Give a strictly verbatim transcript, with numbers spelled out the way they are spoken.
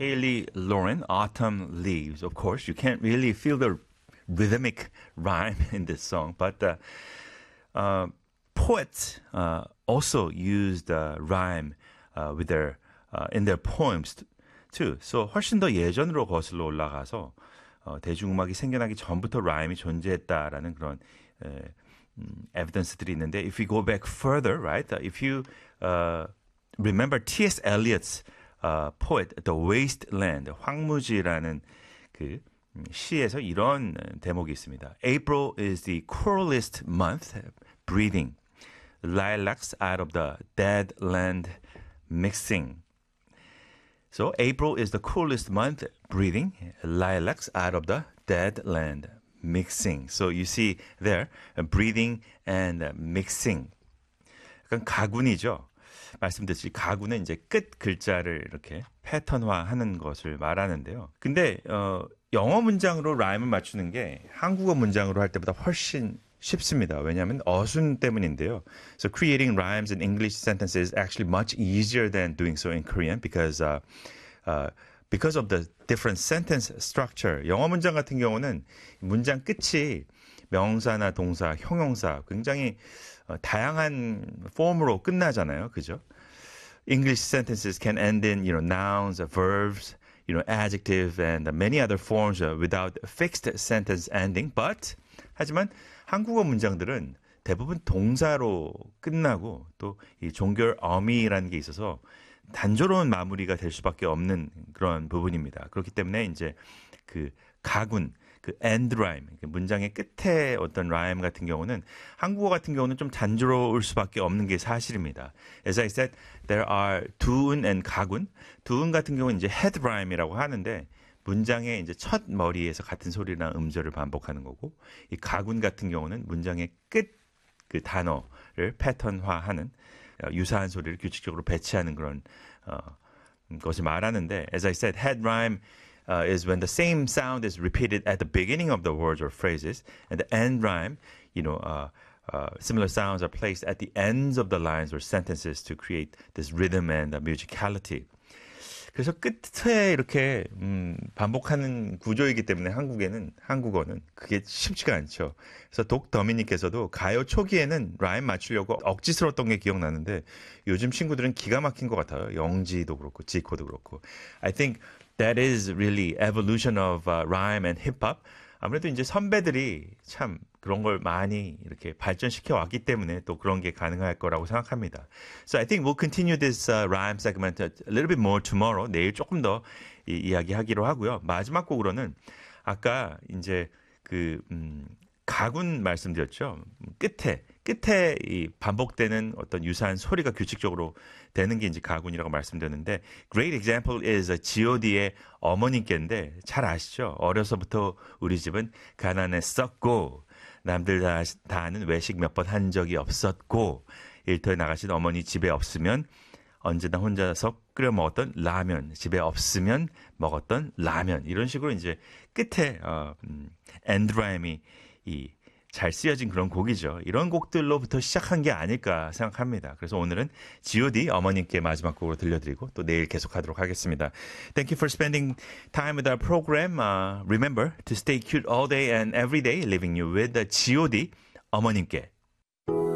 Haley Lauren, Autumn Leaves. Of course, you can't really feel the rhythmic rhyme in this song, but uh, uh, poets uh, also used uh, rhyme uh, with their uh, in their poems too. So 훨씬 더 예전으로 거슬러 올라가서 어, 대중음악이 생겨나기 전부터 라임이 존재했다라는 그런 에, 음, evidence들이 있는데, if we go back further, right? If you uh, remember T S. Eliot's uh, poet, The Wasteland, 황무지라는 그 시에서 이런 대목이 있습니다. April is the cruelest month, breathing. Lilacs out of the dead land, mixing. So April is the coolest month, breathing. Lilacs out of the dead land, mixing. So you see there, breathing and mixing. 약간 가군이죠. 말씀드렸듯이 가군은 이제 끝 글자를 이렇게 패턴화하는 것을 말하는데요. 근데 어, 영어 문장으로 라임을 맞추는 게 한국어 문장으로 할 때보다 훨씬 쉽습니다. 왜냐하면 어순 때문인데요. So creating rhymes in English sentences is actually much easier than doing so in Korean because uh, uh, because of the different sentence structure. 영어 문장 같은 경우는 문장 끝이 명사나 동사, 형용사 굉장히 어, 다양한 폼으로 끝나잖아요. 그죠? English sentences can end in, you know, nouns, verbs, you know, adjective and many other forms without fixed sentence ending. But 하지만 한국어 문장들은 대부분 동사로 끝나고 또 이 종결 어미라는 게 있어서 단조로운 마무리가 될 수밖에 없는 그런 부분입니다. 그렇기 때문에 이제 그 가군, 그 end rhyme, 문장의 끝에 어떤 rhyme 같은 경우는 한국어 같은 경우는 좀 단조로울 수밖에 없는 게 사실입니다. As I said, there are 두은 and 가군. 두은 같은 경우는 이제 head rhyme이라고 하는데 문장의 이제 첫 머리에서 같은 소리나 음절을 반복하는 거고, 이 가군 같은 경우는 문장의 끝 그 단어를 패턴화하는 유사한 소리를 규칙적으로 배치하는 그런 어, 것을 말하는데, as I said, head rhyme uh, is when the same sound is repeated at the beginning of the words or phrases, and the end rhyme, you know, uh, uh, similar sounds are placed at the ends of the lines or sentences to create this rhythm and uh, musicality. 그래서 끝에 이렇게 음, 반복하는 구조이기 때문에 한국에는 한국어는 그게 쉽지가 않죠. 그래서 독더미님께서도 가요 초기에는 라임 맞추려고 억지스러웠던 게 기억나는데 요즘 친구들은 기가 막힌 것 같아요. 영지도 그렇고 지코도 그렇고. I think that is really evolution of uh, rhyme and hip hop. 아무래도 이제 선배들이 참 그런 걸 많이 이렇게 발전시켜 왔기 때문에 또 그런 게 가능할 거라고 생각합니다. So I think we'll continue this uh, rhyme segment a little bit more tomorrow. 내일 조금 더 이, 이야기하기로 하고요. 마지막 곡으로는 아까 이제 그 음, 가군 말씀드렸죠. 끝에 끝에 이 반복되는 어떤 유사한 소리가 규칙적으로 되는 게 이제 가군이라고 말씀드렸는데, great example is 지오디의 어머님께인데 잘 아시죠? 어려서부터 우리 집은 가난했었고 남들 다, 다 아는 외식 몇 번 한 적이 없었고 일터에 나가신 어머니 집에 없으면 언제나 혼자서 끓여 먹었던 라면, 집에 없으면 먹었던 라면, 이런 식으로 이제 끝에 어, 음, end rhyme이 이 잘 쓰여진 그런 곡이죠. 이런 곡들로부터 시작한 게 아닐까 생각합니다. 그래서 오늘은 지오디 어머님께 마지막 곡으로 들려드리고 또 내일 계속하도록 하겠습니다. Thank you for spending time with our program. Uh, remember to stay cute all day and every day, leaving you with the 지오디 어머님께.